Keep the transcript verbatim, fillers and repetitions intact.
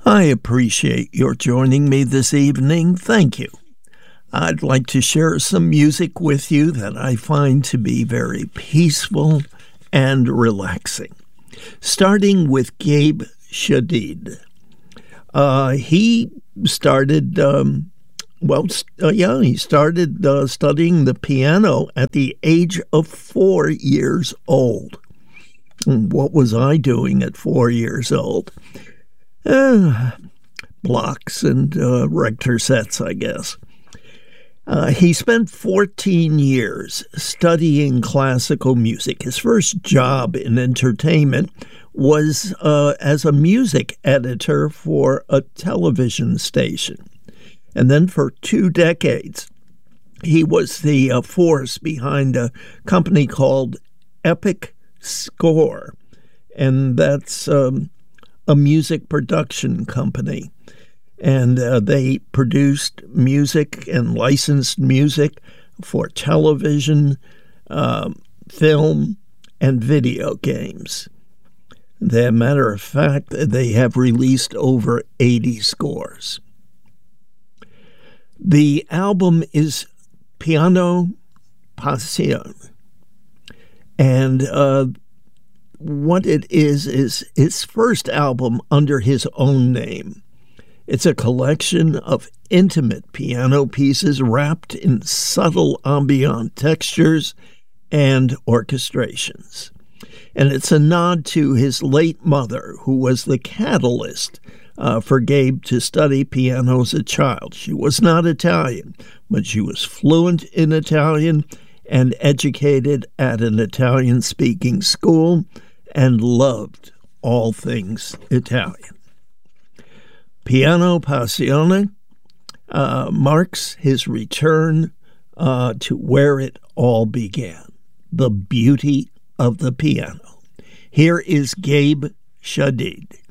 I appreciate your joining me this evening. Thank you. I'd like to share some music with you that I find to be very peaceful and relaxing. Starting with Gabe Shadid. Uh, he started, um, well, uh, yeah, he started uh, studying the piano at the age of four years old. What was I doing at four years old? Uh, blocks and uh, Rector sets, I guess. Uh, he spent fourteen years studying classical music. His first job in entertainment was uh, as a music editor for a television station. And then for two decades, he was the uh, force behind a company called Epic Score. And that's um, a music production company. And uh, they produced music and licensed music for television, uh, film, and video games. As a matter of fact, they have released over eighty scores. The album is Piano Passione. And uh, what it is, is his first album under his own name. It's a collection of intimate piano pieces wrapped in subtle ambient textures and orchestrations. And it's a nod to his late mother, who was the catalyst uh, for Gabe to study piano as a child. She was not Italian, but she was fluent in Italian and educated at an Italian-speaking school and loved all things Italian. Piano Passione uh, marks his return uh, to where it all began, the beauty of the piano. Here is Gabe Shadid.